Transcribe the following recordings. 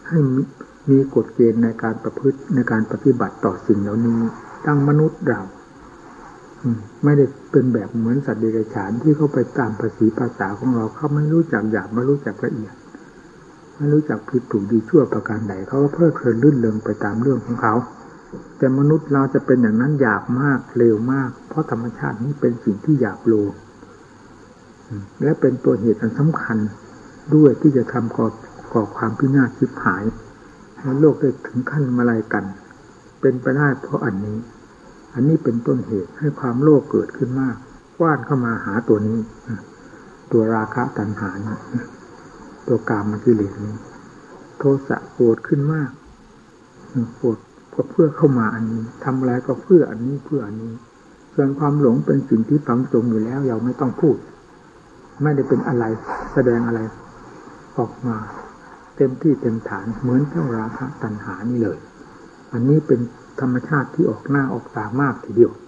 ให้มีกฎเกณฑ์ในการประพฤติในการปฏิบัติต่อสิ่งเหล่านี้ตั้งมนุษย์เราไม่ได้เป็นแบบเหมือนสัตว์เดรัจฉานที่เข้าไปตามภาษีภาษาของเราเขาไม่รู้จักหยาบไม่รู้จักละเอียดไม่รู้จักผิดถูกดีชั่วประการใดเขาก็เพลิดเพลินลื่นเริงไปตามเรื่องของเขาแต่มนุษย์เราจะเป็นอย่างนั้นหยาบมากเร็วมากเพราะธรรมชาตินี้เป็นสิ่งที่หยาบโลงและเป็นตัวเหตุอันสำคัญด้วยที่จะทำก่อความพินาศชิบหายให้โลกได้ถึงขั้นมาลายกันเป็นไปได้เพราะอันนี้เป็นต้นเหตุให้ความโลภเกิดขึ้นมากกว้านเข้ามาหาตัวนี้ตัวราคะตัณหาตัวกามกิเลสนี้โทสะโกรธขึ้นมากโกรธก็เพื่อเข้ามาอันนี้ทำอะไรก็เพื่ออันนี้เพื่ออันนี้ส่วนความหลงเป็นสิ่งที่ฝังจมอยู่แล้วเราไม่ต้องพูดไม่ได้เป็นอะไรแสดงอะไรออกมาเต็มที่เต็มฐานเหมือนเจ้าราคะตัณหานี่เลยอันนี้เป็นธรรมชาติที่ออกหน้าออกตามากทีเดียว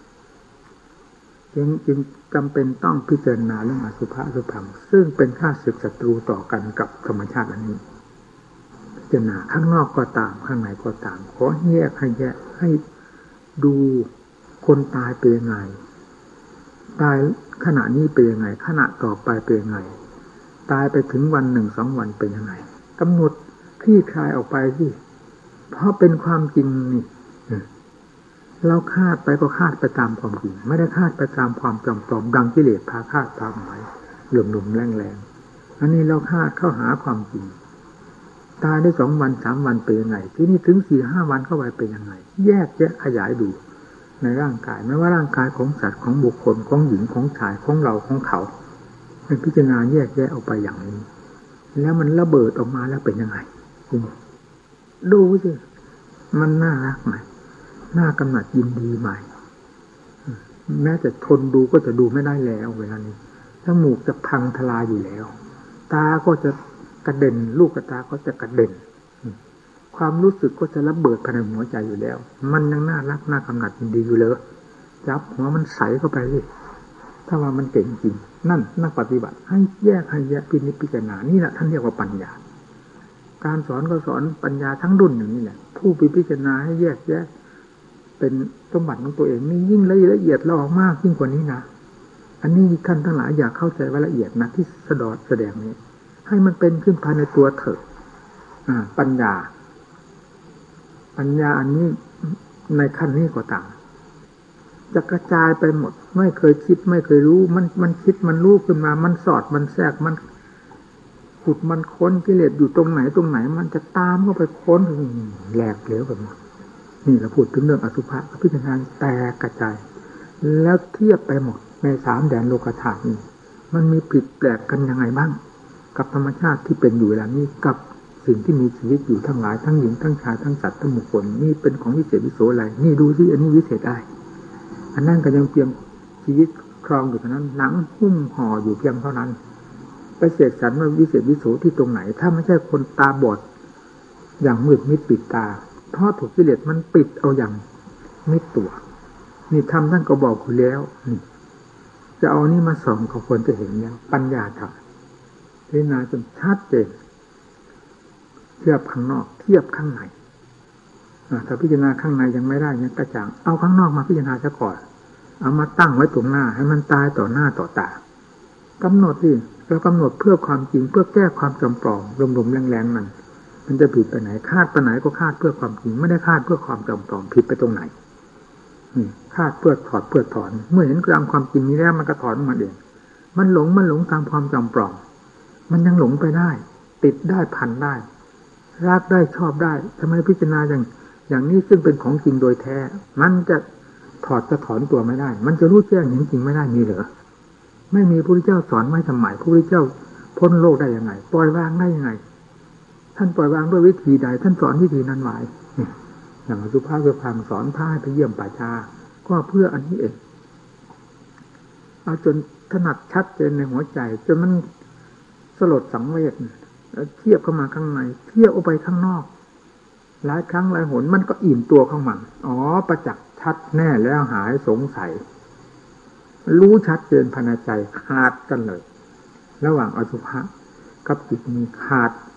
จึงจำเป็นต้องพิจารณาเรื่องอสุภะอสุภังซึ่งเป็นข้าศึกศัตรูต่อกันกับธรรมชาติอันนี้พิจารณาข้างนอกก็ตามข้างในก็ตามขอแยกให้ดูคนตายเป็นยังไงตายขณะนี้เป็นยังไงขณะต่อไปเป็นยังไงตายไปถึงวันหนึ่งสองวันเป็นยังไงกำหนดคลี่คลายออกไปสิเพราะเป็นความจริงนี่เราคาดไปก็คาดไปตามความจริงไม่ได้คาดไปตามความจำปลอมดังกิเลสพาคาดพาหมายหลุ่มๆแรงๆอันนี้เราคาดเข้าหาความจริงตายได้2 วัน3 วันเป็นยังไงที่นี่ถึง 4-5 วันเข้าไปเป็นยังไงแยกแยะขยายดูในร่างกายไม่ว่าร่างกายของสัตว์ของบุคคลของหญิงของชายของเราของเขาเป็นพิจารณาแยกแยะออกไปอย่างนี้แล้วมันระเบิดออกมาแล้วเป็นยังไงดูสิมันน่ารักไหมน่ากำหนัดยินดีไหมแม้แต่ทนดูก็จะดูไม่ได้แล้วเวลานี้จมูกจะพังทลายอยู่แล้วตาก็จะกระเด็นลูกตาก็จะกระเด็นความรู้สึกก็จะระเบิดภายในหัวใจอยู่แล้วมันยังน่ารักน่ากำหนัดยินดีอยู่เลยจับหัวมันใสเข้าไปสิถ้าว่ามันเก่งจริงนั่นนักปฏิบัติให้แยกพิจารณานี่แหละท่านเรียกว่าปัญญาการสอนก็สอนปัญญาทั้งรุ่นอย่างนี้แหละผู้พิจารณาให้แยกแยะเป็นสมบัติของตัวเองนี่ยิ่งละเอียดละออกมากยิ่งกว่านี้นะอันนี้ท่านทั้งหลายอยากเข้าใจว่าละเอียดนะที่แสดงนี้ให้มันเป็นขึ้นภายในตัวเถิดปัญญาอันนี้ในขั้นนี้ก็ต่างจะกระจายไปหมดไม่เคยคิดไม่เคยรู้มันคิดมันรู้ขึ้นมามันสอดมันแทรกมันขุดมันค้นกิเลสอยู่ตรงไหนมันจะตามเข้าไปค้นแหลกเหลวไปหมดนี่เราพูดถึงเรื่องอสุภะพิจารณาแตกกระจายแล้วเทียบไปหมดใน3 แดนโลกธาตุนี้มันมีผิดแปลกกันยังไงบ้างกับธรรมชาติที่เป็นอยู่เวลานี้กับสิ่งที่มีชีวิตอยู่ทั้งหลายทั้งหญิงทั้งชายทั้งสัตว์ทั้งบุคคลนี่เป็นของวิเศษวิโสอะไรนี่ดูสิอันนี้วิเศษได้อันนั้นก็ยังเพียงชีวิตครองอยู่เท่านั้นหนังหุ้มห่ออยู่เพียงเท่านั้นไปเสกสรรว่าวิเศษวิโสที่ตรงไหนถ้าไม่ใช่คนตาบอดอย่างมืดมิดปิดตาเพราะถูกกิเลสมันปิดเอาอย่างมิดตัวนี่ทำท่านก็บอกอยู่แล้วนี่จะเอานี่มาส่องเขาควรจะเห็นแล้วปัญญาธรรมพิจารณาจนชัดเจนเทียบข้างนอกเทียบข้างในถ้าพิจารณาข้างในยังไม่ได้ยังกระจ่างเอาข้างนอกมาพิจารณาซะก่อนเอามาตั้งไว้ตรงหน้าให้มันตายต่อหน้าต่อตากำหนดสิเรากำหนดเพื่อความจริงเพื่อแก้ความจำปลอมลมๆแรงๆมันจะผิดไปไหนคาดไปไหนก็คาดเพื่อความจริงไม่ได้คาดเพื่อความจำปลอมผิดไปตรงไหนคาดเพื่อถอดเพื่อถอนเมื่อเห็นตามความจริงนี้แล้วมันก็ถอนมาเองมันหลงตามความจำปลอมมันยังหลงไปได้ติดได้พันได้รักได้ชอบได้ทำไมพิจารณาอย่างนี้ซึ่งเป็นของจริงโดยแท้มันจะถอนตัวไม่ได้มันจะรู้แจ้งเห็นจริงไม่ได้มีเหรอไม่มีพระพุทธเจ้าสอนไว้ทำไมพระพุทธเจ้าพ้นโลกได้ยังไงปล่อยวางได้ยังไงท่านปล่อยวางด้วยวิธีใดท่านสอนวิธีนั้นไว้อย่างสุภาพสุภาพสอนพาให้ไปเยี่ยมป่าช้าก็เพื่ออันนี้เองเอาจนถนัดชัดเจนในหัวใจจนมันสลดสังเวชเทียบเข้ามาข้างในเทียบออกไปข้างนอกหลายครั้งหลายหนมันก็อิ่มตัวเข้ามาประจักษ์ชัดแน่แล้วหายสงสัยรู้ชัดเจนภายในใจขาดกันเลยระหว่างอสุภะกับจิตมีขาด